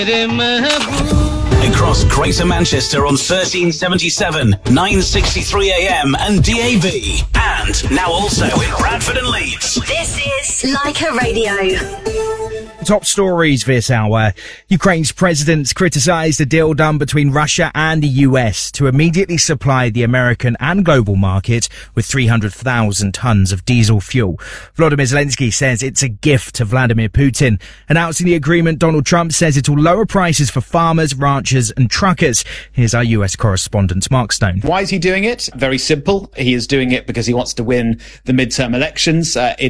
Across Greater Manchester on 1377, 963 AM and DAB. And now also in Bradford and Leeds. This is Leica Radio. Top stories this hour. Ukraine's president criticised a deal done between Russia and the US to immediately supply the American and global market with 300,000 tons of diesel fuel. Volodymyr Zelensky says it's a gift to Vladimir Putin. Announcing the agreement, Donald Trump says it will lower prices for farmers, ranchers and truckers. Here's our US correspondent, Mark Stone. Why is he doing it? Very simple. He is doing it because he wants to win the midterm elections. It